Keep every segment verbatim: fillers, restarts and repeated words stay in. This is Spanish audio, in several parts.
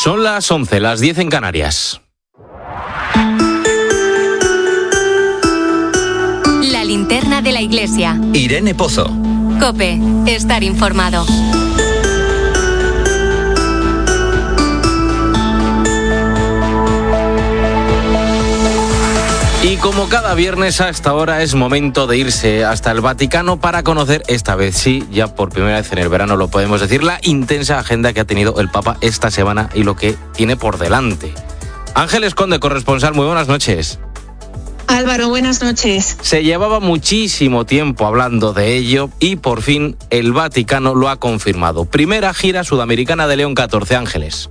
Son las once, las diez en Canarias. La linterna de la iglesia. Irene Pozo. COPE, estar informado. Y como cada viernes a esta hora es momento de irse hasta el Vaticano para conocer, esta vez sí, ya por primera vez en el verano lo podemos decir, la intensa agenda que ha tenido el Papa esta semana y lo que tiene por delante. Ángeles Conde, corresponsal, muy buenas noches. Álvaro, buenas noches. Se llevaba muchísimo tiempo hablando de ello y por fin el Vaticano lo ha confirmado. Primera gira sudamericana de León catorce, Ángeles.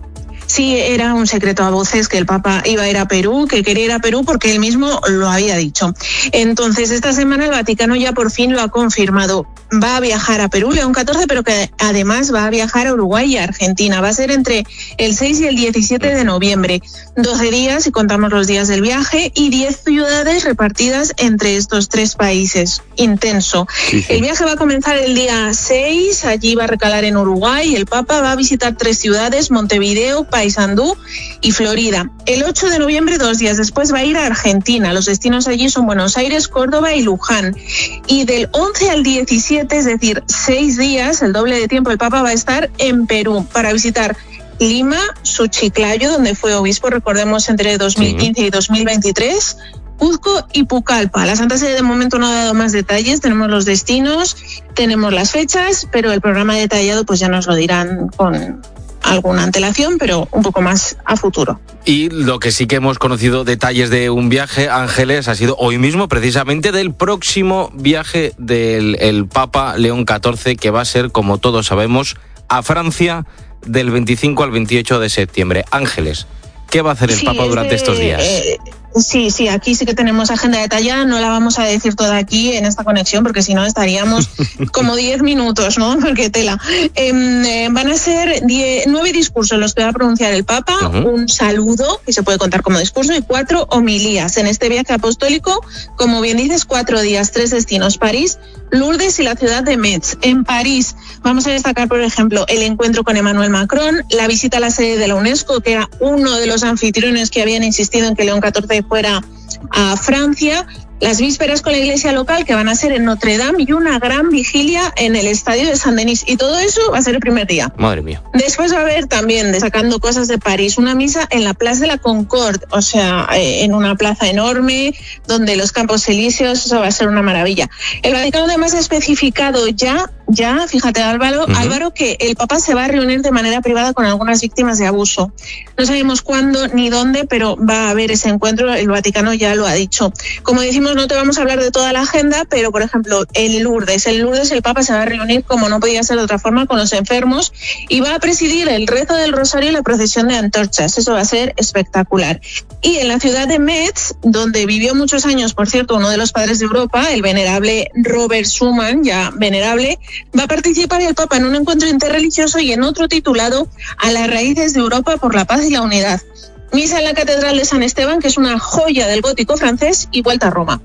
Sí, era un secreto a voces que el Papa iba a ir a Perú, que quería ir a Perú porque él mismo lo había dicho. Entonces, esta semana el Vaticano ya por fin lo ha confirmado. Va a viajar a Perú, León catorce, pero que además va a viajar a Uruguay y a Argentina. Va a ser entre el seis y el diecisiete de noviembre. doce días, si contamos los días del viaje, y diez ciudades repartidas entre estos tres países. Intenso. Sí, sí. El viaje va a comenzar el día seis, allí va a recalar en Uruguay. El Papa va a visitar tres ciudades, Montevideo, Paysandú y Florida. El ocho de noviembre, dos días después, va a ir a Argentina. Los destinos allí son Buenos Aires, Córdoba y Luján. Y del once al diecisiete, es decir, seis días, el doble de tiempo, el Papa va a estar en Perú para visitar Lima, su Chiclayo, donde fue obispo, recordemos, entre dos mil quince sí. y dos mil veintitrés, Cuzco y Pucallpa. La Santa Sede de momento no ha dado más detalles, tenemos los destinos, tenemos las fechas, pero el programa detallado pues ya nos lo dirán con alguna antelación, pero un poco más a futuro. Y lo que sí que hemos conocido detalles de un viaje, Ángeles, ha sido hoy mismo precisamente del próximo viaje del el Papa León catorce, que va a ser, como todos sabemos, a Francia del veinticinco al veintiocho de septiembre. Ángeles, ¿qué va a hacer el sí, Papa durante este, estos días? Eh, Sí, sí, aquí sí que tenemos agenda detallada, no la vamos a decir toda aquí en esta conexión porque si no estaríamos como diez minutos, ¿no? Porque tela. Eh, eh, van a ser diez, nueve discursos los que va a pronunciar el Papa, uh-huh. un saludo, que se puede contar como discurso, y cuatro homilías. En este viaje apostólico, como bien dices, cuatro días, tres destinos, París, Lourdes y la ciudad de Metz. En París vamos a destacar, por ejemplo, el encuentro con Emmanuel Macron, la visita a la sede de la UNESCO, que era uno de los anfitriones que habían insistido en que León catorce fuera a Francia, las vísperas con la iglesia local que van a ser en Notre Dame y una gran vigilia en el estadio de Saint-Denis, y todo eso va a ser el primer día. Madre mía. Después va a haber también, destacando cosas de París, una misa en la Place de la Concorde, o sea, eh, en una plaza enorme donde los Campos Elíseos, eso va a ser una maravilla. El Vaticano además ha especificado ya, ya, fíjate Álvaro, uh-huh. Álvaro, que el Papa se va a reunir de manera privada con algunas víctimas de abuso. No sabemos cuándo ni dónde, pero va a haber ese encuentro, el Vaticano ya lo ha dicho. Como decimos, no te vamos a hablar de toda la agenda, pero por ejemplo, en Lourdes, en Lourdes el Papa se va a reunir, como no podía ser de otra forma, con los enfermos y va a presidir el rezo del Rosario y la procesión de antorchas. Eso va a ser espectacular. Y en la ciudad de Metz, donde vivió muchos años, por cierto, uno de los padres de Europa, el venerable Robert Schuman, ya venerable, va a participar el Papa en un encuentro interreligioso y en otro titulado A las raíces de Europa por la paz y la unidad. Misa en la Catedral de San Esteban, que es una joya del gótico francés, y vuelta a Roma.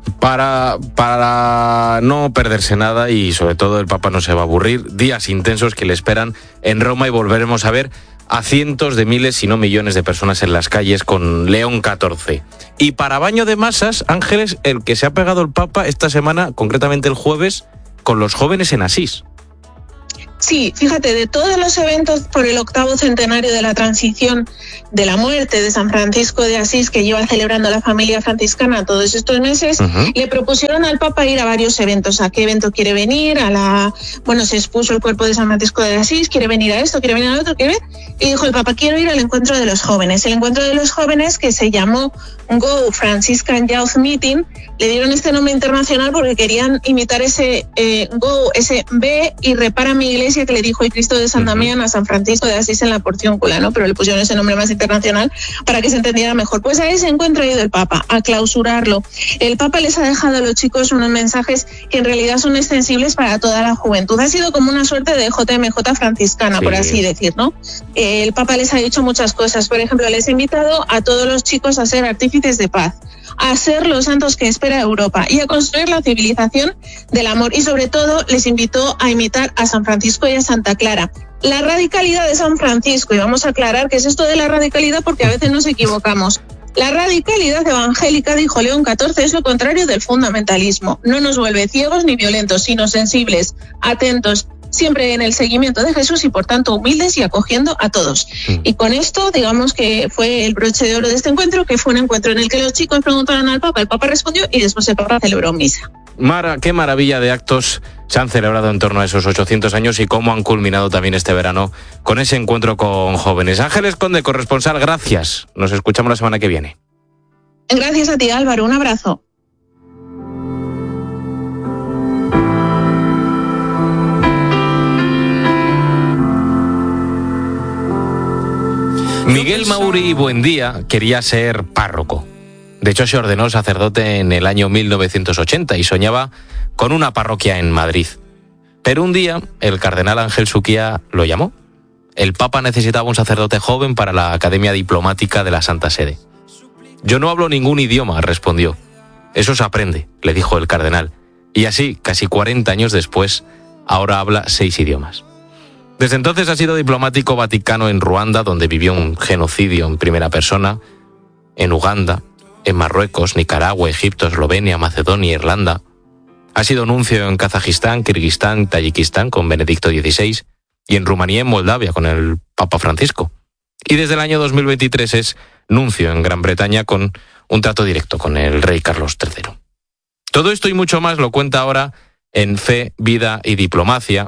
Para, para no perderse nada, y sobre todo el Papa no se va a aburrir, días intensos que le esperan en Roma, y volveremos a ver a cientos de miles, si no millones de personas en las calles con León catorce. Y para baño de masas, Ángeles, el que se ha pegado el Papa esta semana, concretamente el jueves, con los jóvenes en Asís. Sí, fíjate, de todos los eventos por el octavo centenario de la transición de la muerte de San Francisco de Asís, que lleva celebrando la familia franciscana todos estos meses, uh-huh. le propusieron al Papa ir a varios eventos. ¿A qué evento quiere venir? A la, bueno, se expuso el cuerpo de San Francisco de Asís, quiere venir a esto, quiere venir a otro, quiere ver. Y dijo el Papa, quiero ir al encuentro de los jóvenes. El encuentro de los jóvenes, que se llamó Go Franciscan Youth Meeting, le dieron este nombre internacional porque querían imitar ese eh, Go, ese ve y repara mi iglesia que le dijo el Cristo de San Damián a San Francisco de Asís en la Porciúncula, ¿no? Pero le pusieron ese nombre más internacional para que se entendiera mejor. Pues a ese encuentro ha ido el Papa, a clausurarlo. El Papa les ha dejado a los chicos unos mensajes que en realidad son extensibles para toda la juventud. Ha sido como una suerte de J M J franciscana, sí. por así decir, ¿no? El Papa les ha dicho muchas cosas. Por ejemplo, les ha invitado a todos los chicos a ser artífices de paz, a ser los santos que espera Europa y a construir la civilización del amor. Y sobre todo les invitó a imitar a San Francisco y a Santa Clara. La radicalidad de San Francisco, y vamos a aclarar qué es esto de la radicalidad porque a veces nos equivocamos. La radicalidad evangélica, dijo León catorce, es lo contrario del fundamentalismo. No nos vuelve ciegos ni violentos, sino sensibles, atentos, siempre en el seguimiento de Jesús y por tanto humildes y acogiendo a todos. Y con esto, digamos que fue el broche de oro de este encuentro, que fue un encuentro en el que los chicos preguntaron al Papa, el Papa respondió y después el Papa celebró misa. Mara, qué maravilla de actos se han celebrado en torno a esos ochocientos años y cómo han culminado también este verano con ese encuentro con jóvenes. Ángeles Conde, corresponsal, gracias. Nos escuchamos la semana que viene. Gracias a ti, Álvaro. Un abrazo. Miguel Mauri Buendía quería ser párroco. De hecho, se ordenó sacerdote en el año mil novecientos ochenta y soñaba con una parroquia en Madrid. Pero un día, el cardenal Ángel Suquía lo llamó. El Papa necesitaba un sacerdote joven para la Academia Diplomática de la Santa Sede. Yo no hablo ningún idioma, respondió. Eso se aprende, le dijo el cardenal. Y así, casi cuarenta años después, ahora habla seis idiomas. Desde entonces ha sido diplomático vaticano en Ruanda, donde vivió un genocidio en primera persona, en Uganda, en Marruecos, Nicaragua, Egipto, Eslovenia, Macedonia, Irlanda. Ha sido nuncio en Kazajistán, Kirguistán, Tayikistán con Benedicto dieciséis y en Rumanía y en Moldavia con el Papa Francisco. Y desde el año dos mil veintitrés es nuncio en Gran Bretaña con un trato directo con el rey Carlos tercero. Todo esto y mucho más lo cuenta ahora en Fe, Vida y Diplomacia,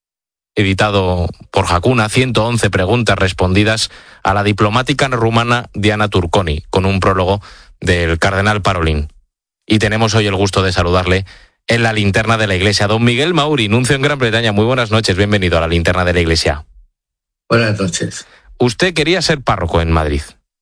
editado por Jacuna, ciento once preguntas respondidas a la diplomática rumana Diana Turconi, con un prólogo del cardenal Parolin. Y tenemos hoy el gusto de saludarle en la linterna de la Iglesia. Don Miguel Mauri, nuncio en Gran Bretaña, muy buenas noches, bienvenido a la linterna de la Iglesia. Buenas noches. Usted quería ser párroco en Madrid.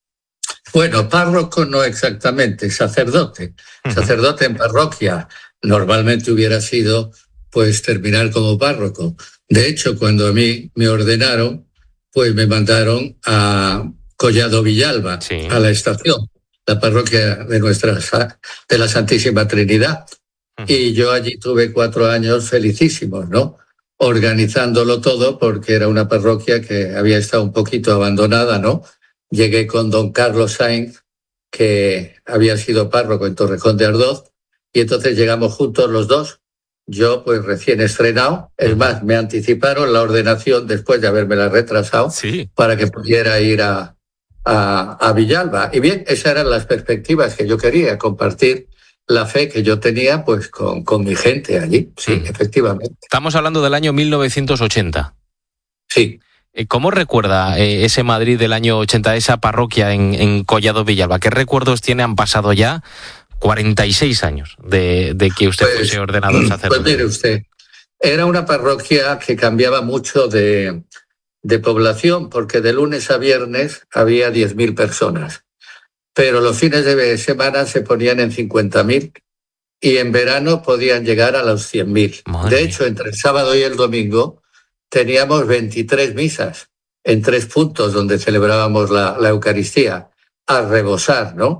Bueno, párroco no exactamente, sacerdote. Uh-huh. Sacerdote en parroquia normalmente hubiera sido pues terminar como párroco. De hecho, cuando a mí me ordenaron, pues me mandaron a Collado Villalba, sí, a la estación, la parroquia de nuestra de la Santísima Trinidad. Uh-huh. Y yo allí tuve cuatro años felicísimos, ¿no? Organizándolo todo, porque era una parroquia que había estado un poquito abandonada, ¿no? Llegué con don Carlos Sainz, que había sido párroco en Torrejón de Ardoz, y entonces llegamos juntos los dos. Yo, pues, recién estrenado. Es más, me anticiparon la ordenación después de habérmela retrasado, sí, para que pudiera ir a, a, a Villalba. Y bien, esas eran las perspectivas que yo quería, compartir la fe que yo tenía, pues, con, con mi gente allí. Sí, mm. efectivamente. Estamos hablando del año mil novecientos ochenta. Sí. ¿Cómo recuerda eh, ese Madrid del año ochenta, esa parroquia en, en Collado Villalba? ¿Qué recuerdos tiene? Han pasado ya cuarenta y seis años de, de que usted pues, fuese ordenado sacerdote. Pues mire usted, era una parroquia que cambiaba mucho de, de población, porque de lunes a viernes había diez mil personas, pero los fines de semana se ponían en cincuenta mil y en verano podían llegar a los cien mil. De hecho, entre el sábado y el domingo teníamos veintitrés misas en tres puntos donde celebrábamos la, la Eucaristía, a rebosar, ¿no?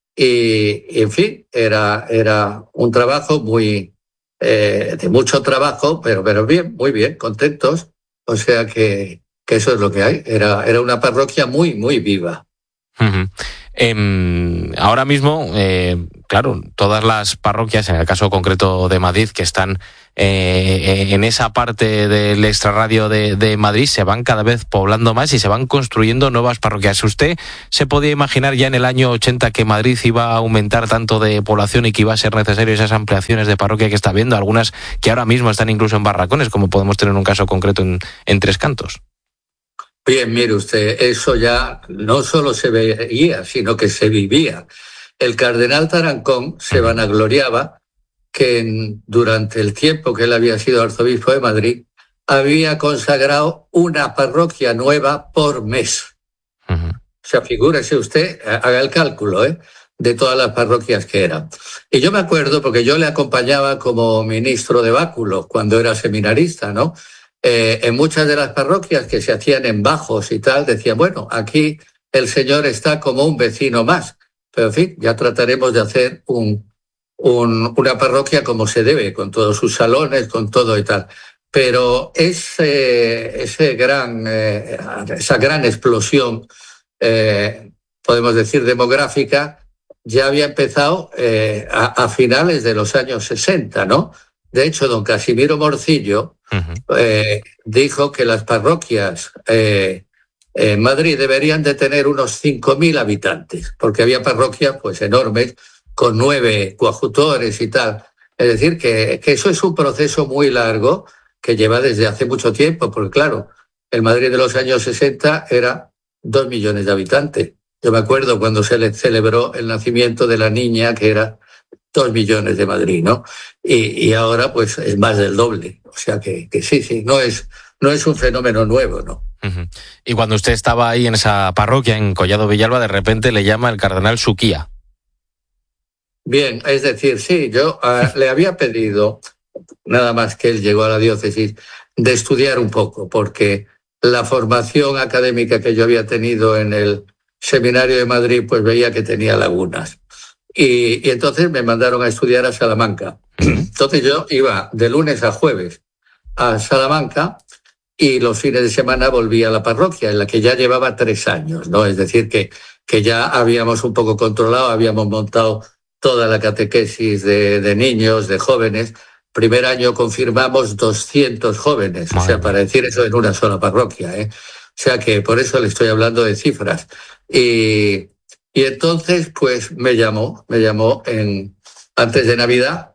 Y, y en fin, era, era un trabajo muy, eh, de mucho trabajo, pero, pero bien, muy bien, contentos. O sea que, que eso es lo que hay. Era, era una parroquia muy, muy viva. Uh-huh. Eh, ahora mismo, eh, claro, todas las parroquias, en el caso concreto de Madrid, que están eh, en esa parte del extrarradio de, de Madrid, se van cada vez poblando más y se van construyendo nuevas parroquias. ¿Usted se podía imaginar ya en el año ochenta que Madrid iba a aumentar tanto de población y que iba a ser necesario esas ampliaciones de parroquia que está viendo? Algunas que ahora mismo están incluso en barracones, como podemos tener un caso concreto en, en Tres Cantos. Bien, mire usted, eso ya no solo se veía, sino que se vivía. El cardenal Tarancón se vanagloriaba que en, durante el tiempo que él había sido arzobispo de Madrid, había consagrado una parroquia nueva por mes. Uh-huh. O sea, figúrese usted, haga el cálculo, ¿eh?, de todas las parroquias que eran. Y yo me acuerdo, porque yo le acompañaba como ministro de báculo cuando era seminarista, ¿no? Eh, en muchas de las parroquias que se hacían en bajos y tal, decían, bueno, aquí el Señor está como un vecino más. Pero en fin, ya trataremos de hacer un, un, una parroquia como se debe, con todos sus salones, con todo y tal. Pero ese, ese gran, eh, esa gran explosión, eh, podemos decir demográfica, ya había empezado eh, a, a finales de los años sesenta, ¿no? De hecho, don Casimiro Morcillo uh-huh. eh, dijo que las parroquias eh, en Madrid deberían de tener unos cinco mil habitantes, porque había parroquias pues enormes con nueve coadjutores y tal. Es decir, que, que eso es un proceso muy largo que lleva desde hace mucho tiempo, porque claro, el Madrid de los años sesenta era dos millones de habitantes. Yo me acuerdo cuando se le celebró el nacimiento de la niña, que era dos millones de Madrid, ¿no? Y, y ahora pues es más del doble. O sea que, que sí, sí, no es, no es un fenómeno nuevo, ¿no? Uh-huh. Y cuando usted estaba ahí en esa parroquia, en Collado Villalba, de repente le llama el cardenal Suquía. Bien, es decir, sí, yo uh, le había pedido, nada más que él llegó a la diócesis, de estudiar un poco, porque la formación académica que yo había tenido en el Seminario de Madrid, pues veía que tenía lagunas. Y, y entonces me mandaron a estudiar a Salamanca. Entonces yo iba de lunes a jueves a Salamanca y los fines de semana volví a la parroquia, en la que ya llevaba tres años, ¿no? Es decir, que, que ya habíamos un poco controlado, habíamos montado toda la catequesis de, de niños, de jóvenes. Primer año confirmamos doscientos jóvenes, Madre. O sea, para decir eso en una sola parroquia, ¿eh? O sea que por eso le estoy hablando de cifras. Y, y entonces, pues me llamó, me llamó en, antes de Navidad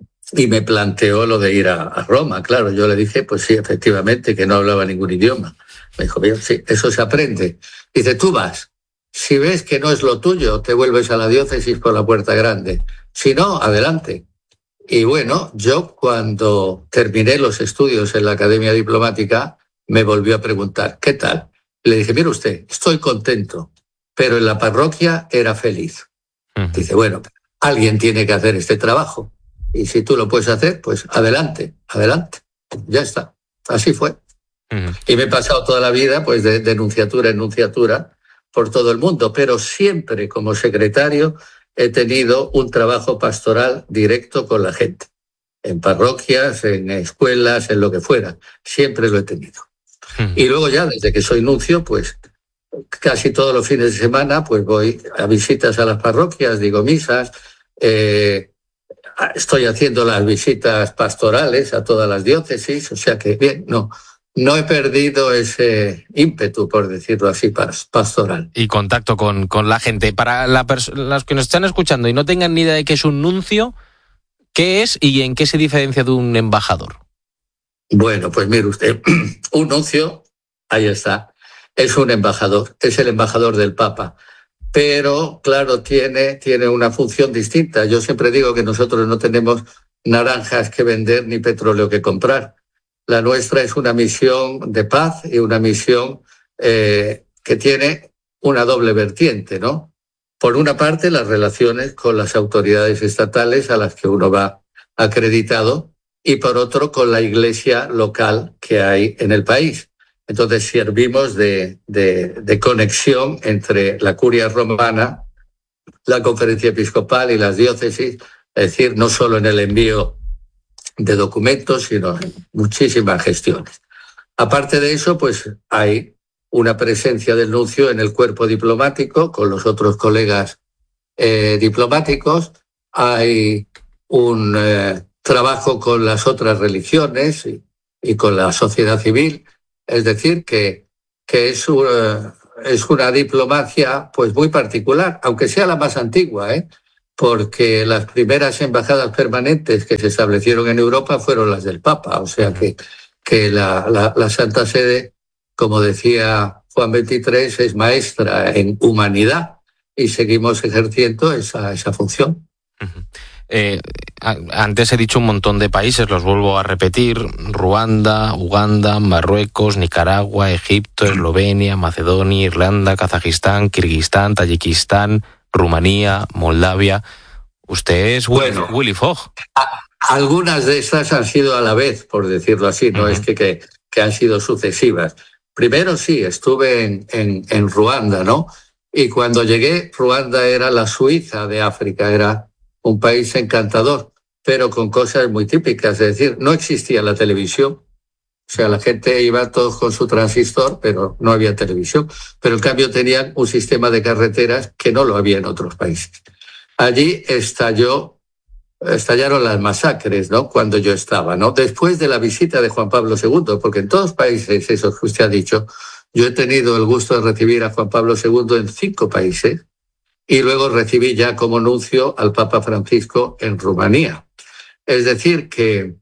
y me planteó lo de ir a, a Roma. Claro, yo le dije, pues sí, efectivamente, que no hablaba ningún idioma. Me dijo, bien, sí, eso se aprende. Dice, tú vas. Si ves que no es lo tuyo, te vuelves a la diócesis por la puerta grande. Si no, adelante. Y bueno, yo cuando terminé los estudios en la Academia Diplomática, me volvió a preguntar, ¿qué tal? Le dije, mire usted, estoy contento, pero en la parroquia era feliz. Uh-huh. Dice, bueno, alguien tiene que hacer este trabajo. Y si tú lo puedes hacer, pues adelante, adelante. Ya está. Así fue. Uh-huh. Y me he pasado toda la vida, pues, de, de nunciatura en nunciatura por todo el mundo, pero siempre como secretario he tenido un trabajo pastoral directo con la gente. En parroquias, en escuelas, en lo que fuera. Siempre lo he tenido. Uh-huh. Y luego ya, desde que soy nuncio, pues casi todos los fines de semana pues voy a visitas a las parroquias, digo misas, eh, estoy haciendo las visitas pastorales a todas las diócesis, o sea que bien, no, no he perdido ese ímpetu, por decirlo así, pastoral. Y contacto con, con la gente. Para la pers- las que nos están escuchando y no tengan ni idea de qué es un nuncio, ¿qué es y en qué se diferencia de un embajador? Bueno, pues mire usted, un nuncio, ahí está, es un embajador, es el embajador del Papa. Pero, claro, tiene, tiene una función distinta. Yo siempre digo que nosotros no tenemos naranjas que vender ni petróleo que comprar. La nuestra es una misión de paz y una misión eh, que tiene una doble vertiente, ¿no? Por una parte, las relaciones con las autoridades estatales a las que uno va acreditado y por otro, con la iglesia local que hay en el país. Entonces servimos de, de, de conexión entre la curia romana, la conferencia episcopal y las diócesis, es decir, no solo en el envío de documentos, sino en muchísimas gestiones. Aparte de eso, pues hay una presencia del nuncio en el cuerpo diplomático con los otros colegas eh, diplomáticos, hay un eh, trabajo con las otras religiones y, y con la sociedad civil. Es decir, que, que es, una, es una diplomacia pues muy particular, aunque sea la más antigua, ¿eh? Porque las primeras embajadas permanentes que se establecieron en Europa fueron las del Papa. O sea que, que la, la, la Santa Sede, como decía Juan veintitrés, es maestra en humanidad y seguimos ejerciendo esa, esa función. Uh-huh. Eh, antes he dicho un montón de países, los vuelvo a repetir: Ruanda, Uganda, Marruecos, Nicaragua, Egipto, Eslovenia, Macedonia, Irlanda, Kazajistán, Kirguistán, Tayikistán, Rumanía, Moldavia. Usted es Willy, bueno, Willy Fogg. A, algunas de estas han sido a la vez, por decirlo así, no uh-huh. es que, que, que han sido sucesivas. Primero sí, estuve en, en, en Ruanda, ¿no? Y cuando llegué, Ruanda era la Suiza de África, era un país encantador, pero con cosas muy típicas. Es decir, no existía la televisión, O sea, la gente iba todos con su transistor, pero no había televisión. Pero en cambio tenían un sistema de carreteras que no lo había en otros países. Allí estalló, estallaron las masacres, ¿no? Cuando yo estaba, ¿no? Después de la visita de Juan Pablo segundo, porque en todos los países, eso que usted ha dicho, yo he tenido el gusto de recibir a Juan Pablo segundo en cinco países y luego recibí ya como nuncio al Papa Francisco en Rumanía. Es decir, que,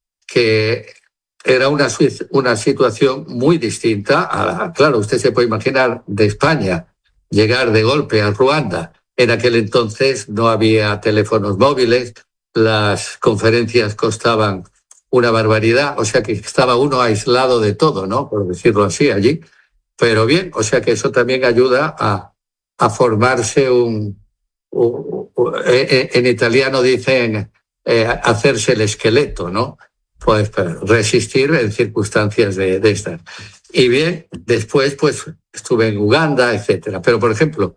que era una, una situación muy distinta a la, claro, usted se puede imaginar, de España llegar de golpe a Ruanda. En aquel entonces no había teléfonos móviles, las conferencias costaban una barbaridad, o sea que estaba uno aislado de todo, ¿no? Por decirlo así, allí. Pero bien, o sea que eso también ayuda a, a formarse un, un, un... En italiano dicen eh, hacerse el esqueleto, ¿no? Pues para resistir en circunstancias de, de estas. Y bien, después pues estuve en Uganda, etcétera. Pero, por ejemplo,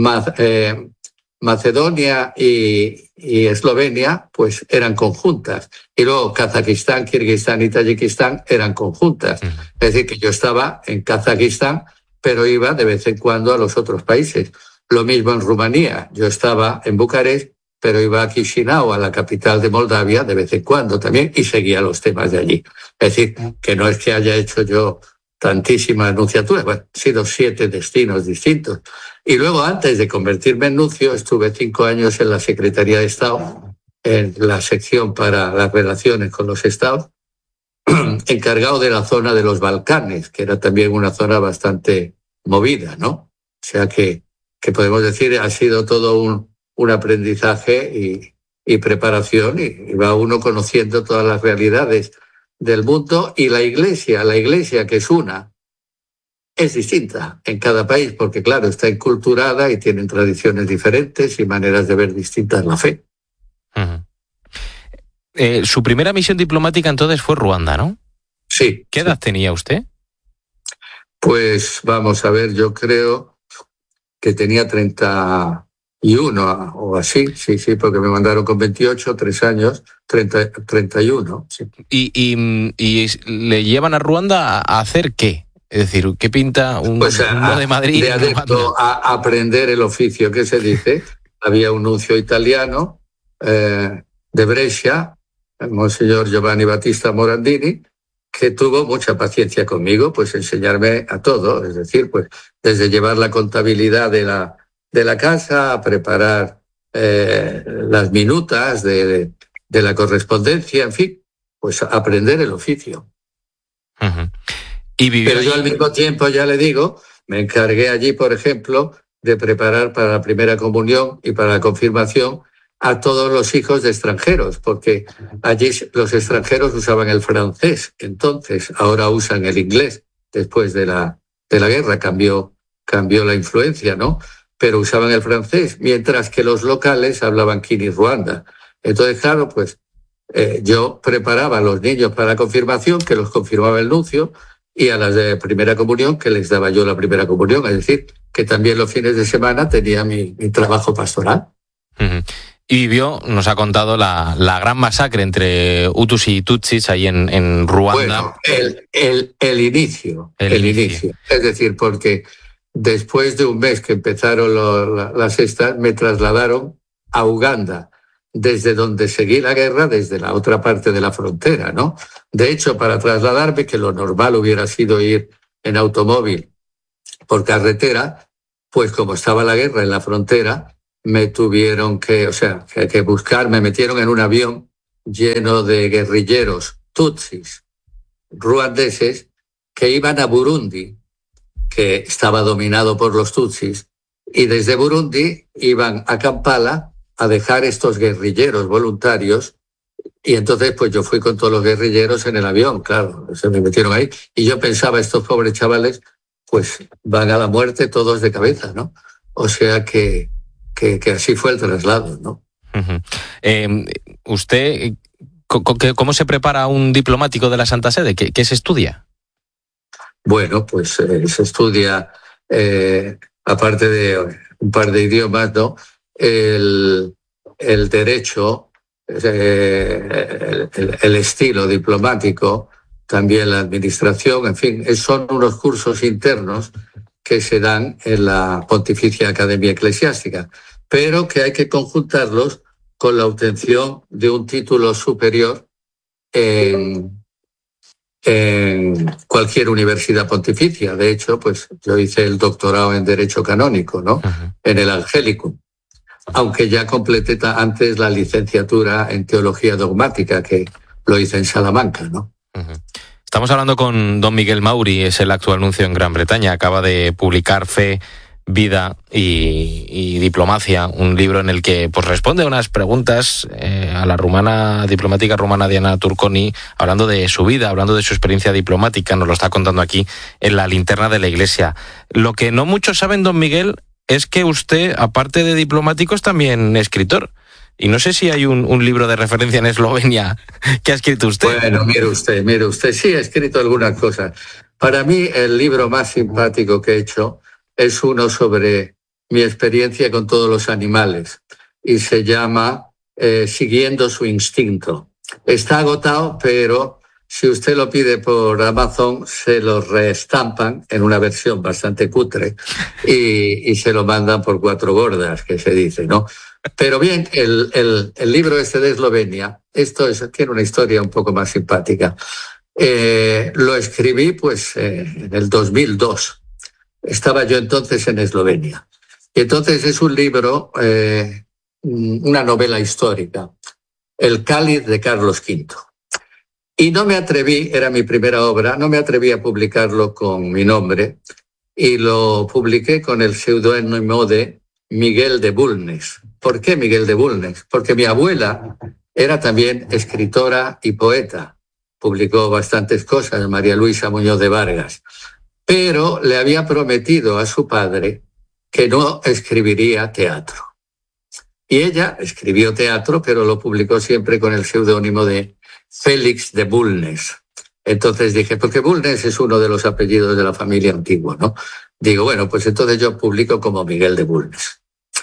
eh, Macedonia y, y Eslovenia pues eran conjuntas. Y luego Kazajistán, Kirguistán y Tayikistán eran conjuntas. Uh-huh. Es decir, que yo estaba en Kazajistán, pero iba de vez en cuando a los otros países. Lo mismo en Rumanía. Yo estaba en Bucarest, pero iba a Chisinau, a la capital de Moldavia, de vez en cuando también, y seguía los temas de allí. Es decir, que no es que haya hecho yo tantísimas nunciaturas, bueno, han sido siete destinos distintos. Y luego, antes de convertirme en nuncio, estuve cinco años en la Secretaría de Estado, en la sección para las relaciones con los estados, encargado de la zona de los Balcanes, que era también una zona bastante movida, ¿no? O sea que, que podemos decir, ha sido todo un un aprendizaje y, y preparación, y, y va uno conociendo todas las realidades del mundo. Y la Iglesia, la Iglesia que es una, es distinta en cada país, porque claro, está enculturada y tienen tradiciones diferentes y maneras de ver distintas la fe. Uh-huh. Eh, su primera misión diplomática entonces fue Ruanda, ¿no? Sí. ¿Qué edad sí. tenía usted? Pues vamos a ver, yo creo que tenía treinta y uno o así, sí, sí, porque me mandaron con veintiocho, tres años, treinta, treinta y uno. Sí. ¿Y, y, y le llevan a Ruanda a hacer qué? Es decir, ¿qué pinta un, pues a, uno de Madrid? De adepto a aprender el oficio, que se dice. Había un nuncio italiano eh, de Brescia, el monseñor Giovanni Battista Morandini, que tuvo mucha paciencia conmigo, pues enseñarme a todo, es decir, pues desde llevar la contabilidad de la de la casa, a preparar eh, las minutas de, de, de la correspondencia, en fin, pues aprender el oficio. Uh-huh. Y Pero yo ahí... al mismo tiempo, ya le digo, me encargué allí, por ejemplo, de preparar para la primera comunión y para la confirmación a todos los hijos de extranjeros, porque allí los extranjeros usaban el francés, entonces ahora usan el inglés, después de la, de la guerra cambió, cambió la influencia, ¿no? Pero usaban el francés, mientras que los locales hablaban Kinyarwanda. Entonces, claro, pues eh, yo preparaba a los niños para la confirmación, que los confirmaba el nuncio, y a las de primera comunión, que les daba yo la primera comunión. Es decir, que también los fines de semana tenía mi, mi trabajo pastoral. Uh-huh. Y vivió, nos ha contado, la, la gran masacre entre Hutus y Tutsis ahí en, en Ruanda. Bueno, el, el, el inicio, el, el inicio. inicio. Es decir, porque después de un mes que empezaron lo, la, las estas, me trasladaron a Uganda, desde donde seguí la guerra, desde la otra parte de la frontera, ¿no? De hecho, para trasladarme, que lo normal hubiera sido ir en automóvil por carretera, pues como estaba la guerra en la frontera, me tuvieron que, o sea, que, que buscar, me metieron en un avión lleno de guerrilleros tutsis, ruandeses, que iban a Burundi, que estaba dominado por los tutsis, y desde Burundi iban a Kampala a dejar estos guerrilleros voluntarios, y entonces pues yo fui con todos los guerrilleros en el avión, claro, se me metieron ahí, y yo pensaba, estos pobres chavales pues van a la muerte todos de cabeza, ¿no? O sea que, que, que así fue el traslado, ¿no? Uh-huh. Eh, ¿Usted cómo se prepara un diplomático de la Santa Sede? ¿Qué, qué se estudia? Bueno, pues eh, se estudia, eh, aparte de un par de idiomas, ¿no? El, el derecho, eh, el, el, el estilo diplomático, también la administración, en fin, son unos cursos internos que se dan en la Pontificia Academia Eclesiástica, pero que hay que conjuntarlos con la obtención de un título superior en, en cualquier universidad pontificia. De hecho, pues yo hice el doctorado en Derecho Canónico, ¿no? Uh-huh. En el Angélicum, aunque ya completé antes la licenciatura en Teología Dogmática, que lo hice en Salamanca, ¿no? Uh-huh. Estamos hablando con don Miguel Mauri, es el actual nuncio en Gran Bretaña, acaba de publicar Fe, Vida y, y Diplomacia, un libro en el que pues responde a unas preguntas eh, a la rumana diplomática rumana Diana Turconi, hablando de su vida, hablando de su experiencia diplomática, nos lo está contando aquí en la linterna de la Iglesia. Lo que no muchos saben, don Miguel, es que usted, aparte de diplomático, es también escritor. Y no sé si hay un, un libro de referencia en Eslovenia que ha escrito usted. Bueno, mire usted, mire usted, sí, he escrito algunas cosas. Para mí, el libro más simpático que he hecho es uno sobre mi experiencia con todos los animales y se llama eh, Siguiendo su instinto. Está agotado, pero si usted lo pide por Amazon, se lo reestampan en una versión bastante cutre y, y se lo mandan por cuatro gordas, que se dice, ¿no? Pero bien, el, el, el libro este de Eslovenia, esto es, tiene una historia un poco más simpática. Eh, lo escribí pues eh, en el dos mil dos. Estaba yo entonces en Eslovenia. Y entonces es un libro, eh, una novela histórica, El cáliz de Carlos quinto. Y no me atreví, era mi primera obra, no me atreví a publicarlo con mi nombre y lo publiqué con el seudónimo de Miguel de Bulnes. ¿Por qué Miguel de Bulnes? Porque mi abuela era también escritora y poeta. Publicó bastantes cosas, María Luisa Muñoz de Vargas. Pero le había prometido a su padre que no escribiría teatro. Y ella escribió teatro, pero lo publicó siempre con el seudónimo de Félix de Bulnes. Entonces dije, porque Bulnes es uno de los apellidos de la familia antigua, ¿no? Digo, bueno, pues entonces yo publico como Miguel de Bulnes.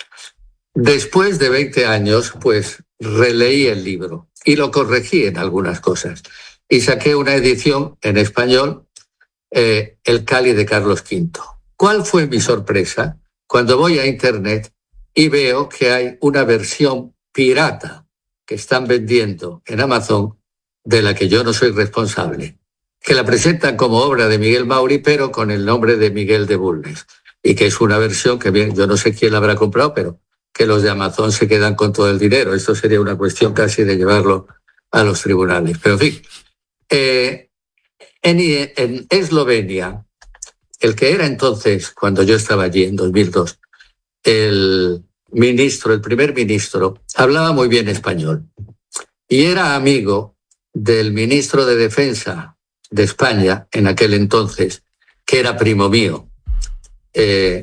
Después de veinte años, pues releí el libro y lo corregí en algunas cosas. Y saqué una edición en español, eh, El cáliz de Carlos quinto. ¿Cuál fue mi sorpresa? Cuando voy a Internet y veo que hay una versión pirata que están vendiendo en Amazon, de la que yo no soy responsable, que la presentan como obra de Miguel Mauri, pero con el nombre de Miguel de Bulnes. Y que es una versión que, bien, yo no sé quién la habrá comprado, pero que los de Amazon se quedan con todo el dinero. Esto sería una cuestión casi de llevarlo a los tribunales. Pero en fin, eh, en, en Eslovenia, el que era entonces, cuando yo estaba allí en dos mil dos, el ministro, el primer ministro, hablaba muy bien español y era amigo del ministro de Defensa de España en aquel entonces, que era primo mío. Eh,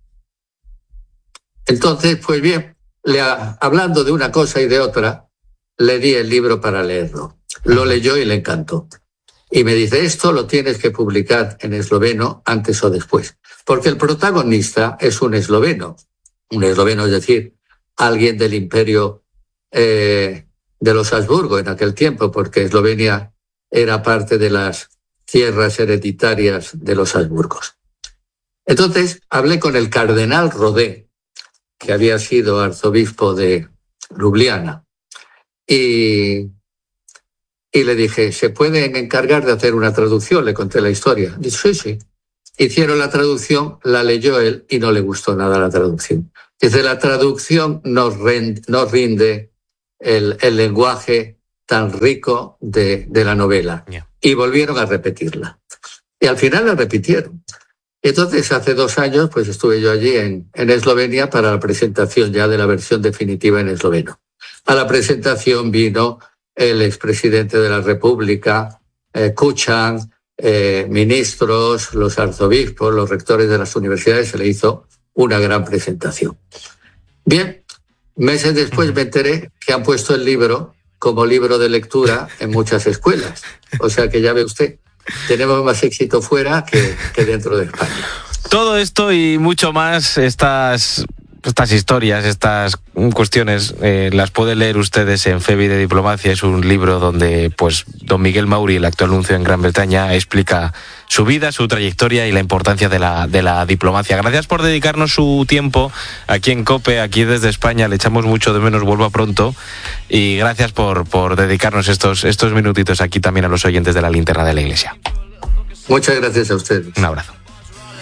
Entonces, pues bien, le, hablando de una cosa y de otra, le di el libro para leerlo. Lo leyó y le encantó. Y me dice, esto lo tienes que publicar en esloveno antes o después. Porque el protagonista es un esloveno. Un esloveno, es decir, alguien del imperio eh, de los Habsburgo en aquel tiempo, porque Eslovenia era parte de las tierras hereditarias de los Habsburgos. Entonces, hablé con el cardenal Rodé, que había sido arzobispo de Ljubljana, y, y le dije, ¿se pueden encargar de hacer una traducción? Le conté la historia. Dice, sí, sí. Hicieron la traducción, la leyó él y no le gustó nada la traducción. Dice, la traducción no rinde, no rinde el, el lenguaje tan rico de, de la novela. Yeah. Y volvieron a repetirla. Y al final la repitieron. Y entonces, hace dos años, pues estuve yo allí en, en Eslovenia para la presentación ya de la versión definitiva en esloveno. A la presentación vino el expresidente de la República, eh, Kučan, eh, ministros, los arzobispos, los rectores de las universidades, se le hizo una gran presentación. Bien, meses después me enteré que han puesto el libro como libro de lectura en muchas escuelas. O sea que ya ve usted, tenemos más éxito fuera que, que dentro de España. Todo esto y mucho más, estas estas historias, estas cuestiones, eh, las pueden leer ustedes en Febi de Diplomacia. Es un libro donde pues don Miguel Mauri, el actual nuncio en Gran Bretaña, explica su vida, su trayectoria y la importancia de la, de la diplomacia. Gracias por dedicarnos su tiempo aquí en COPE, aquí desde España. Le echamos mucho de menos, vuelva pronto. Y gracias por, por dedicarnos estos, estos minutitos aquí también a los oyentes de la Linterna de la Iglesia. Muchas gracias a ustedes. Un abrazo.